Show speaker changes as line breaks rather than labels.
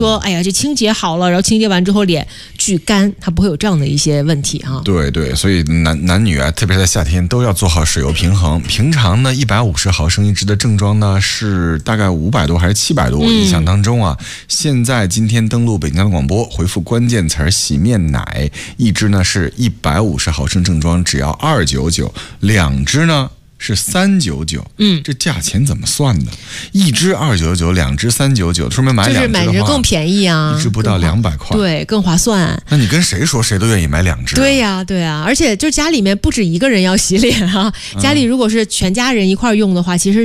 说哎呀这清洁好了，然后清洁完之后脸巨干，它不会有这样的一些问题哈。
对对，所以男女啊，特别是在夏天都要做好水油平衡。平常呢150毫升一支的正装呢是大概500多还是700多，我印象当中啊。现在今天登录北京交通广播，回复关键词洗面奶，一支呢是150毫升正装，只要299，两支呢是399，这价钱怎么算的？一支299，两支399，说明买两支的话，
就是买着更便宜啊，
一支不到200块，
对，更划算。
那你跟谁说，谁都愿意买两支、啊。
对呀，对呀，而且就家里面不止一个人要洗脸啊，家里如果是全家人一块用的话，其实